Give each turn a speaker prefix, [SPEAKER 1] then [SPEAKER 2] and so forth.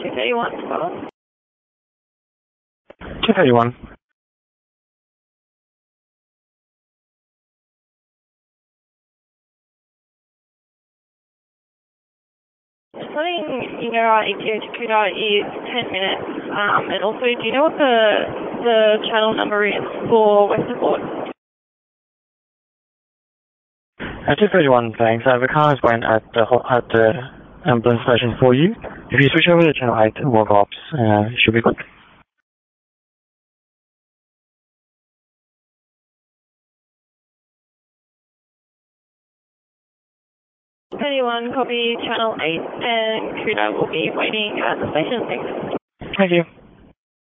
[SPEAKER 1] 231, Scotland.
[SPEAKER 2] 231.
[SPEAKER 1] Something you know our ETA to Kuta is 10 minutes. And also, do you know what the channel number is for Western Port?
[SPEAKER 2] 231, thanks. The car is waiting at the ambulance station for you. If you switch over to channel 8, walk ops, it should be good.
[SPEAKER 1] 31, copy channel 8, and Kuta will be waiting at the station. Thanks.
[SPEAKER 2] Thank you.